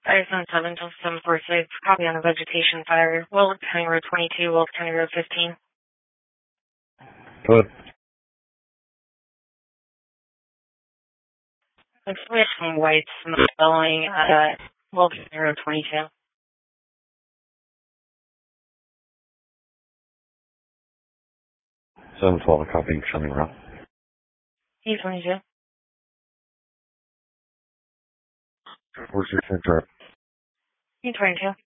ISN 7 till 746, copy on a vegetation fire. Wilkes County Road 22, Wilkes County Road 15. Good. Exhibition white smoke billowing at Wilkes County Road 22. 712, copying, showing route. E22. Where's your center? E22.